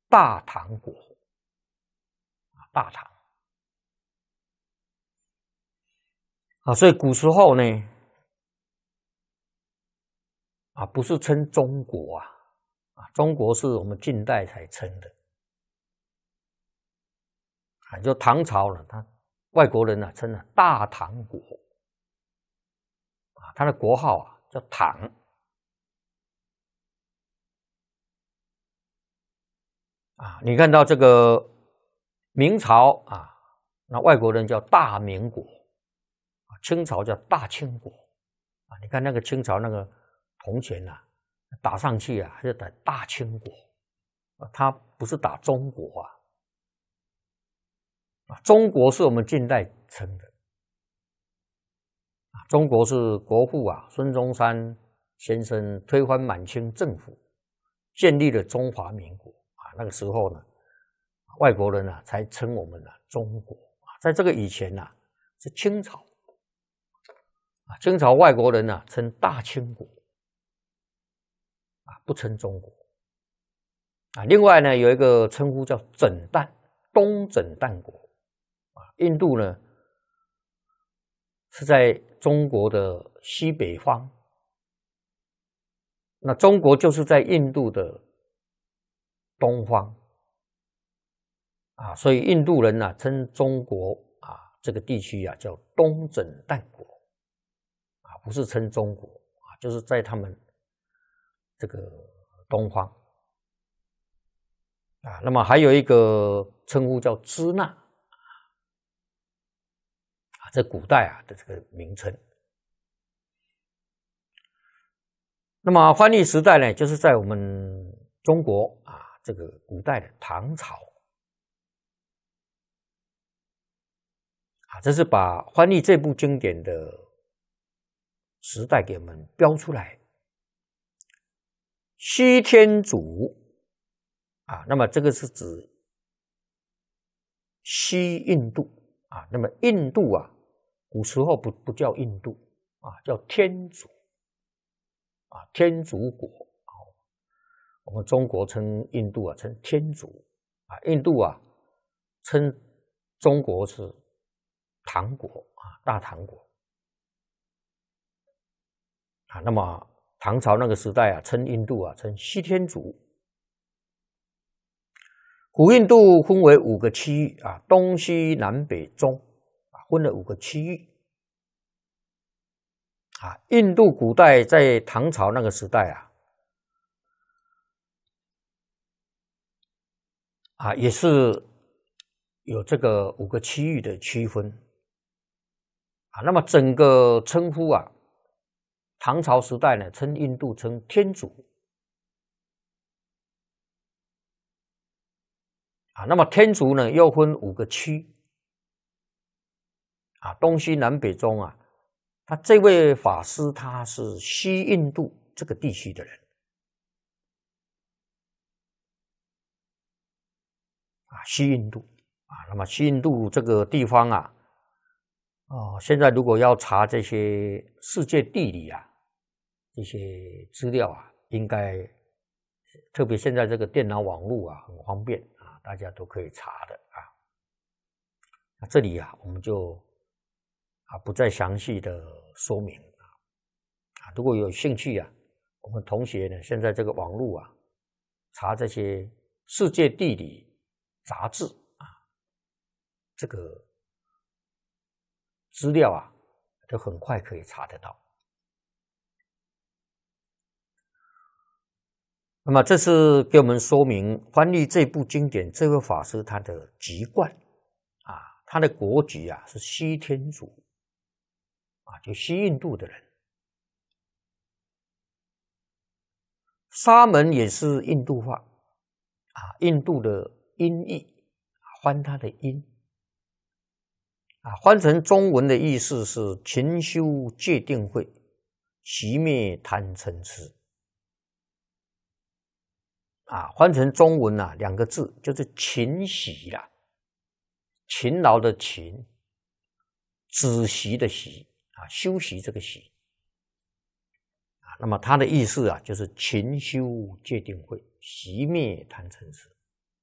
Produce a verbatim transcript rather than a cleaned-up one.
大唐国，大唐啊，所以古时候呢，啊，不是称中国啊，啊，中国是我们近代才称的，啊，就唐朝了，他外国人呢称了大唐国，啊，他的国号啊叫唐。啊，你看到这个明朝啊，那外国人叫大明国，清朝叫大清国，啊，你看那个清朝那个铜钱呐、啊，打上去啊，就打大清国，啊，它不是打中国啊，啊，中国是我们近代称的，啊，中国是国父啊孙中山先生推翻满清政府，建立了中华民国。那个时候呢，外国人啊才称我们呢、啊、中国啊，在这个以前呢、啊、是清朝啊，清朝外国人呢、啊、称大清国啊，不称中国啊。另外呢，有一个称呼叫整旦，东整旦国啊，印度呢是在中国的西北方，那中国就是在印度的东方啊，所以印度人呢、啊、称中国啊这个地区啊叫东整旦国啊，不是称中国啊，就是在他们这个东方啊。那么还有一个称呼叫支那啊，这古代啊的这个名称。那么翻译时代呢，就是在我们中国啊这个古代的唐朝。啊，这是把翻译这部经典的时代给我们标出来。西天竺啊，那么这个是指西印度啊，那么印度啊，古时候不不叫印度啊，叫天竺啊，天竺国啊，我们中国称印度啊称天竺啊，印度啊称中国是唐国啊，大唐国啊，那么唐朝那个时代啊，称印度啊，称西天竺。古印度分为五个区域啊，东西南北中啊，分了五个区域啊。印度古代在唐朝那个时代啊，啊也是有这个五个区域的区分啊。那么整个称呼啊，唐朝时代呢，称印度称天竺啊。那么天竺呢，又分五个区啊，东西南北中啊。他这位法师他是西印度这个地区的人啊，西印度啊。那么西印度这个地方啊，哦，现在如果要查这些世界地理啊，这些资料啊，应该特别现在这个电脑网络啊很方便啊，大家都可以查的啊。那这里啊，我们就啊不再详细的说明啊。啊，如果有兴趣啊，我们同学呢，现在这个网络啊，查这些世界地理杂志啊，这个资料啊，都很快可以查得到。那么这是给我们说明翻译这部经典这位法师他的籍贯啊，他的国籍啊是西天竺啊，就西印度的人。沙门也是印度话啊，印度的音译，翻它的音啊，翻成中文的意思是勤修戒定慧，熄灭贪嗔痴啊。翻成中文啊，两个字就是勤习啦，勤劳的勤，止息的息啊，修习这个习啊。那么它的意思啊，就是勤修戒定慧，熄灭贪嗔痴